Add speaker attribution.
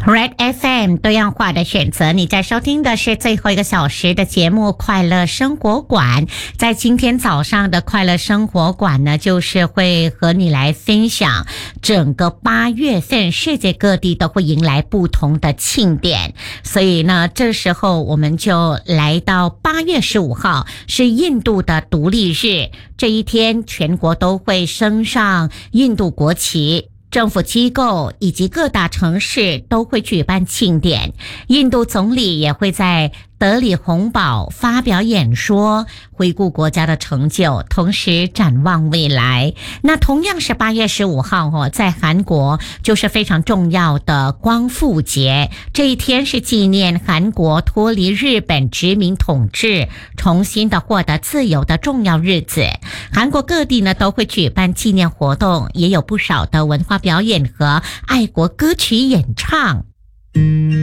Speaker 1: Red FM 多样化的选择，你在收听的是最后一个小时的节目快乐生活馆。在今天早上的快乐生活馆呢，就是会和你来分享整个8月份世界各地都会迎来不同的庆典，所以呢这时候我们就来到8月15号是印度的独立日，这一天全国都会升上印度国旗，政府机构以及各大城市都会举办庆典，印度总理也会在德里洪堡发表演说，回顾国家的成就，同时展望未来。那同样是8月15号在韩国就是非常重要的光复节，这一天是纪念韩国脱离日本殖民统治，重新的获得自由的重要日子。韩国各地呢都会举办纪念活动，也有不少的文化表演和爱国歌曲演唱。